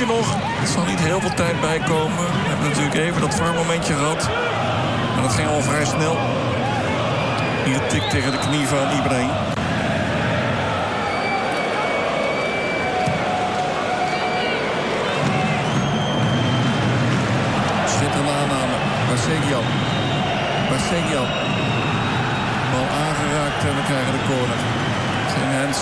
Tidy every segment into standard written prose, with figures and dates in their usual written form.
minuutje nog. Er zal niet heel veel tijd bij komen. We hebben natuurlijk even dat VAR-momentje gehad. En dat ging al vrij snel. Hier tik tegen de knie van Ibrahim. Schitterende aanname. Barsegian. Bal aangeraakt en we krijgen de corner. Geen hands.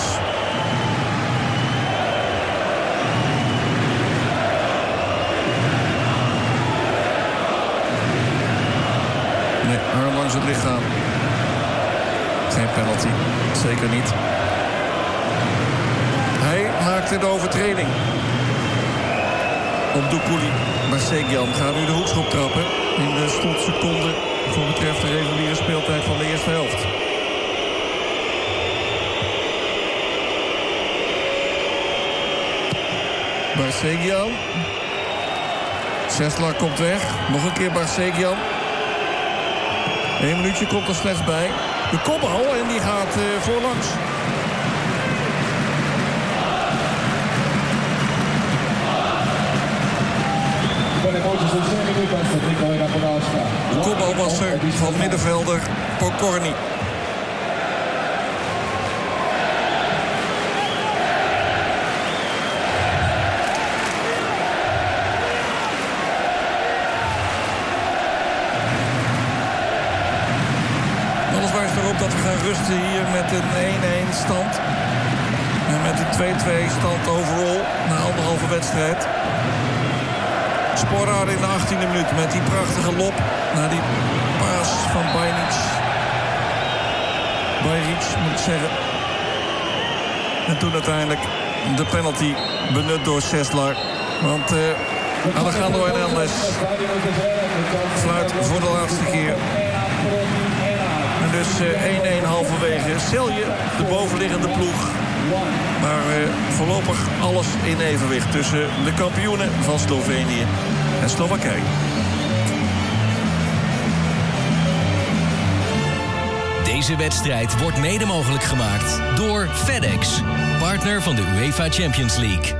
Nee, arm langs het lichaam. Geen penalty. Zeker niet. Hij maakte de overtreding. Op Doucouli. Barsegian gaat nu de hoekschop trappen. In de slotseconde voor betreft de reguliere speeltijd van de eerste helft. Barsegian. Sesla komt weg. Nog een keer Barsegian. 1 minuutje komt er slechts bij. De kopbal en die gaat voorlangs. De kopbal was er van middenvelder Pokorny. Alles wijst erop dat we gaan rusten hier met een 1-1 stand. En met een 2-2 stand overall na anderhalve wedstrijd. Sporar in de 18e minuut met die prachtige lop naar die paas van Bajrić. Bajrić moet ik zeggen. En toen uiteindelijk de penalty benut door Seslar. Want Alejandro Hernandez fluit voor de laatste keer. En dus 1-1 halverwege. Celje, de bovenliggende ploeg. Maar voorlopig alles in evenwicht tussen de kampioenen van Slovenië en Slowakije. Deze wedstrijd wordt mede mogelijk gemaakt door FedEx, partner van de UEFA Champions League.